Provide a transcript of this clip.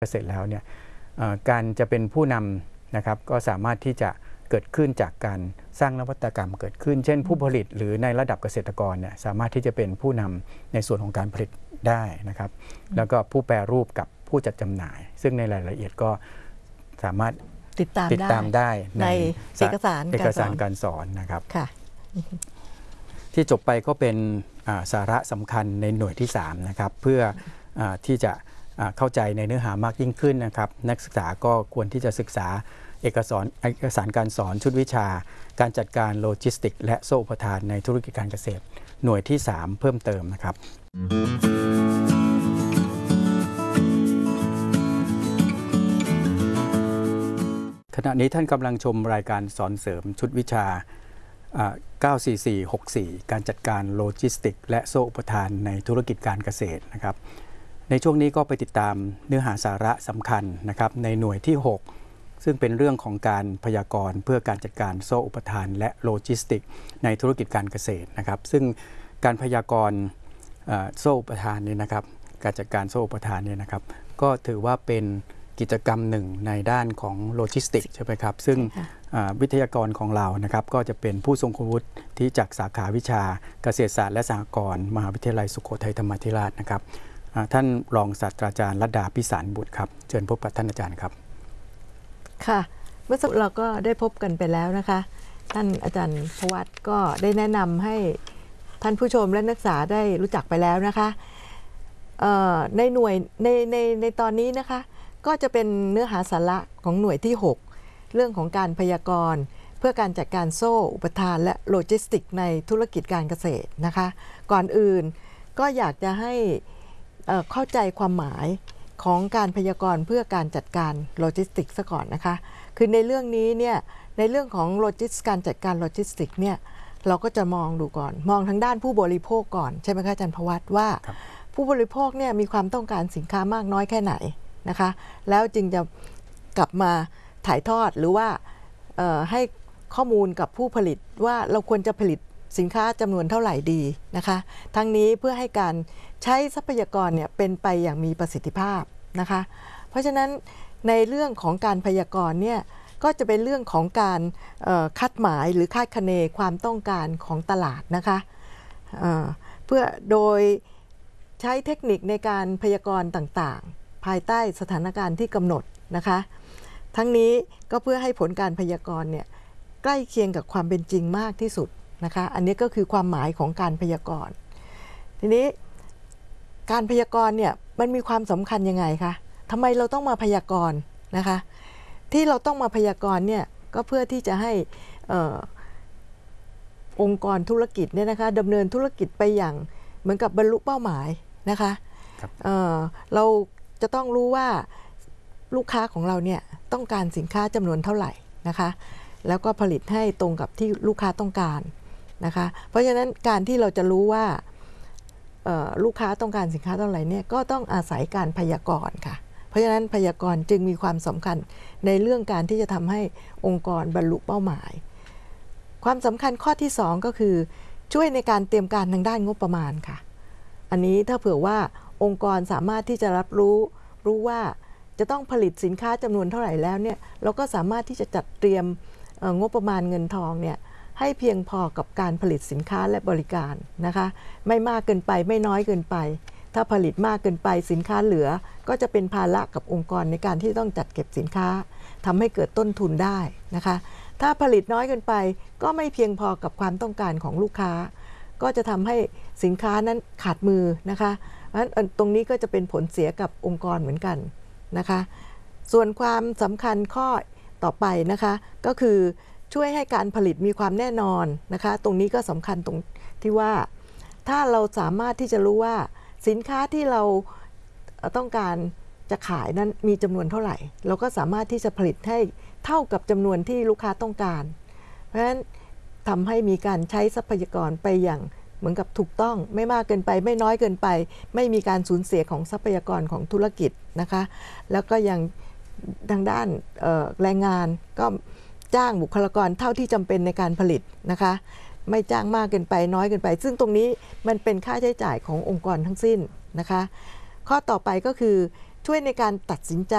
เสร็จแล้วเนี่ยการจะเป็นผู้นำนะครับก็สามารถที่จะเกิดขึ้นจากการสร้างนวัตกรรมเกิดขึ้นเช่นผู้ผลิตหรือในระดับเกษตรกรเนี่ยสามารถที่จะเป็นผู้นำในส่วนของการผลิตได้นะครับแล้วก็ผู้แปรรูปกับผู้จัดจำหน่ายซึ่งในรายละเอียดก็สามารถติดตามได้ในเอกสารการสอนนะครับที่จบไปก็เป็นสาระสำคัญในหน่วยที่3นะครับเพื่อที่จะเข้าใจในเนื้อหามากยิ่งขึ้นนะครับนักศึกษาก็ควรที่จะศึกษาเอกสารการสอนชุดวิชาการจัดการโลจิสติกและโซ่อุปทานในธุรกิจการเกษตรหน่วยที่3เพิ่มเติมนะครับขณะนี้ท่านกำลังชมรายการสอนเสริมชุดวิชา94464การจัดการโลจิสติกและโซ่อุปทานในธุรกิจการเกษตรนะครับในช่วงนี้ก็ไปติดตามเนื้อหาสาระสำคัญนะครับในหน่วยที่6ซึ่งเป็นเรื่องของการพยากรณ์เพื่อการจัดการโซ่อุปทานและโลจิสติกในธุรกิจการเกษตรนะครับซึ่งการพยากรณ์โซ่อุปทานนี้นะครับการจัดการโซ่อุปทานนี้นะครับก็ถือว่าเป็นกิจกรรมหนึ่งในด้านของโลจิสติกใช่ไหมครับซึ่งวิทยากรของเรานะครับก็จะเป็นผู้ทรงคุณวุฒิที่จากสาขาวิชาเกษตรศาสตร์และสหกรณ์มหาวิทยาลัยสุโขทัยธรรมาธิราชนะครับท่านรองศาสตราจารย์รัตดาพิสารบุตรครับเชิญพบกับท่านอาจารย์ครับค่ะเมื่อสักครู่เราก็ได้พบกันไปแล้วนะคะท่านอาจารย์พวัตก็ได้แนะนำให้ท่านผู้ชมและนักศึกษาได้รู้จักไปแล้วนะคะในหน่วยในตอนนี้นะคะก็จะเป็นเนื้อหาสาระของหน่วยที่6เรื่องของการพยากรณ์เพื่อการจัดการโซ่อุปทานและโลจิสติกในธุรกิจการเกษตรนะคะก่อนอื่นก็อยากจะให้เข้าใจความหมายของการพยากรณ์เพื่อการจัดการโลจิสติกซะก่อนนะคะคือในเรื่องนี้เนี่ยในเรื่องของการจัดการโลจิสติกเนี่ยเราก็จะมองดูก่อนมองทางด้านผู้บริโภคก่อนใช่ไหมคะอาจารย์พวัตว่าผู้บริโภคเนี่ยมีความต้องการสินค้ามากน้อยแค่ไหนนะคะแล้วจึงจะกลับมาถ่ายทอดหรือว่าให้ข้อมูลกับผู้ผลิตว่าเราควรจะผลิตสินค้าจำนวนเท่าไหร่ดีนะคะทั้งนี้เพื่อให้การใช้ทรัพยากรเนี่ยเป็นไปอย่างมีประสิทธิภาพนะคะเพราะฉะนั้นในเรื่องของการพยากรณ์เนี่ยก็จะเป็นเรื่องของการคาดหมายหรือคาดคะเนความต้องการของตลาดนะคะเพื่อโดยใช้เทคนิคในการพยากรณ์ต่างๆภายใต้สถานการณ์ที่กำหนดนะคะทั้งนี้ก็เพื่อให้ผลการพยากรณ์เนี่ยใกล้เคียงกับความเป็นจริงมากที่สุดนะคะอันนี้ก็คือความหมายของการพยากรณ์ทีนี้การพยากรณ์เนี่ยมันมีความสำคัญยังไงคะทำไมเราต้องมาพยากรณ์นะคะที่เราต้องมาพยากรณ์เนี่ยก็เพื่อที่จะให้องค์กรธุรกิจเนี่ยนะคะดำเนินธุรกิจไปอย่างเหมือนกับบรรลุเป้าหมายนะคะเราจะต้องรู้ว่าลูกค้าของเราเนี่ยต้องการสินค้าจำนวนเท่าไหร่นะคะแล้วก็ผลิตให้ตรงกับที่ลูกค้าต้องการนะคะเพราะฉะนั้นการที่เราจะรู้ว่าลูกค้าต้องการสินค้าเท่าไหร่เนี่ยก็ต้องอาศัยการพยากรณ์ค่ะเพราะฉะนั้นพยากรณ์จึงมีความสำคัญในเรื่องการที่จะทำให้องค์กรบรรลุเป้าหมายความสำคัญข้อที่2ก็คือช่วยในการเตรียมการทางด้านงบประมาณค่ะอันนี้ถ้าเผื่อว่าองค์กรสามารถที่จะรับรู้ว่าจะต้องผลิตสินค้าจำนวนเท่าไหร่แล้วเนี่ยเราก็สามารถที่จะจัดเตรียมงบประมาณเงินทองเนี่ยให้เพียงพอกับการผลิตสินค้าและบริการนะคะไม่มากเกินไปไม่น้อยเกินไปถ้าผลิตมากเกินไปสินค้าเหลือก็จะเป็นภาระกับองค์กรในการที่ต้องจัดเก็บสินค้าทำให้เกิดต้นทุนได้นะคะถ้าผลิตน้อยเกินไปก็ไม่เพียงพอกับความต้องการของลูกค้าก็จะทำให้สินค้านั้นขาดมือนะคะเพราะฉะนั้นตรงนี้ก็จะเป็นผลเสียกับองค์กรเหมือนกันนะคะส่วนความสำคัญข้อต่อไปนะคะก็คือช่วยให้การผลิตมีความแน่นอนนะคะตรงนี้ก็สำคัญตรงที่ว่าถ้าเราสามารถที่จะรู้ว่าสินค้าที่เราต้องการจะขายนั้นมีจำนวนเท่าไหร่เราก็สามารถที่จะผลิตให้เท่ากับจำนวนที่ลูกค้าต้องการเพราะฉะนั้นทำให้มีการใช้ทรัพยากรไปอย่างเหมือนกับถูกต้องไม่มากเกินไปไม่น้อยเกินไปไม่มีการสูญเสียของทรัพยากรของธุรกิจนะคะแล้วก็ยังทางด้านแรงงานก็จ้างบุคลากรเท่าที่จำเป็นในการผลิตนะคะไม่จ้างมากเกินไปน้อยเกินไปซึ่งตรงนี้มันเป็นค่าใช้จ่ายขององค์กรทั้งสิ้นนะคะข้อต่อไปก็คือช่วยในการตัดสินใจ